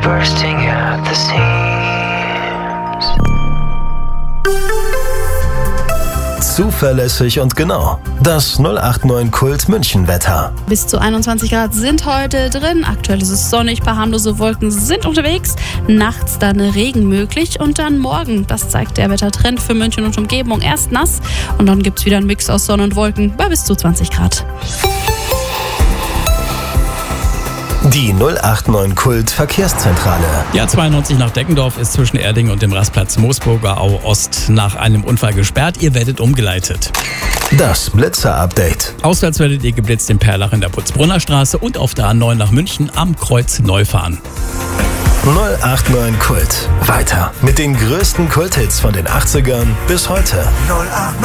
bursting at the seams. Zuverlässig und genau. Das 089 Kult München Wetter. Bis zu 21 Grad sind heute drin. Aktuell ist es sonnig, paar harmlose Wolken sind unterwegs. Nachts dann Regen möglich und dann morgen, das zeigt der Wettertrend für München und Umgebung, erst nass und dann gibt es wieder einen Mix aus Sonne und Wolken bei bis zu 20 Grad. Die 089 Kult Verkehrszentrale. Die A92 nach Deckendorf ist zwischen Erding und dem Rastplatz Moosburger Au Ost nach einem Unfall gesperrt. Ihr werdet umgeleitet. Das Blitzer-Update. Auswärts werdet ihr geblitzt in Perlach in der Putzbrunner Straße und auf der A9 nach München am Kreuz Neufahren. 089 Kult. Weiter mit den größten Kulthits von den 80ern bis heute. 089